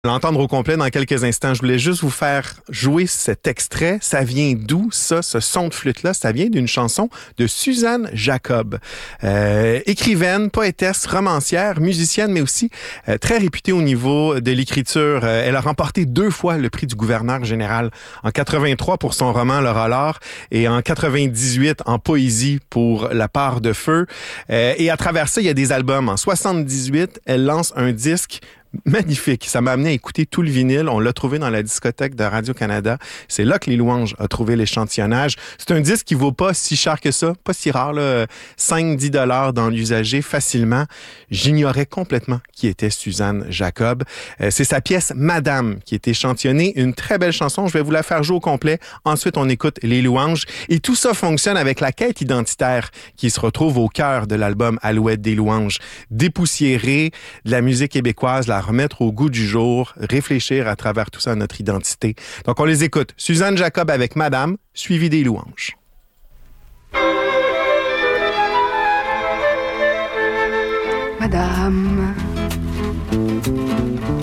L'entendre au complet dans quelques instants. Je voulais juste vous faire jouer cet extrait. Ça vient d'où, ça, ce son de flûte-là? Ça vient d'une chanson de Suzanne Jacob. Écrivaine, poétesse, romancière, musicienne, mais aussi très réputée au niveau de l'écriture. Elle a remporté 2 fois le prix du gouverneur général. En 83 pour son roman Le Rollard et en 98 en poésie pour La part de feu. Et à travers ça, il y a des albums. En 78, elle lance un disque magnifique. Ça m'a amené à écouter tout le vinyle. On l'a trouvé dans la discothèque de Radio-Canada. C'est là que Les Louanges a trouvé l'échantillonnage. C'est un disque qui vaut pas si cher que ça, pas si rare, là, 5-10 $ dans l'usager facilement. J'ignorais complètement qui était Suzanne Jacob. C'est sa pièce Madame qui est échantillonnée. Une très belle chanson. Je vais vous la faire jouer au complet. Ensuite, on écoute Les Louanges. Et tout ça fonctionne avec la quête identitaire qui se retrouve au cœur de l'album Alouette des Louanges. Dépoussiérer de la musique québécoise, la remettre au goût du jour, réfléchir à travers tout ça à notre identité. Donc, on les écoute. Suzanne Jacob avec Madame, suivi des Louanges. Madame,